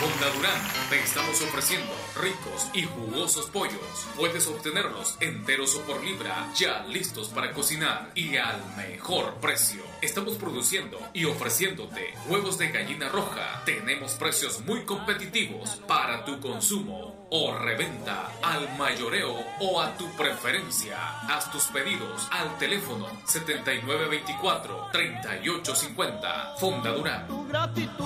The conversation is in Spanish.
Fonda Durán, te estamos ofreciendo ricos y jugosos pollos. Puedes obtenerlos enteros o por libra, ya listos para cocinar y al mejor precio. Estamos produciendo y ofreciéndote huevos de gallina roja. Tenemos precios muy competitivos para tu consumo o reventa al mayoreo o a tu preferencia. Haz tus pedidos al teléfono 7924-3850. Fonda Durán.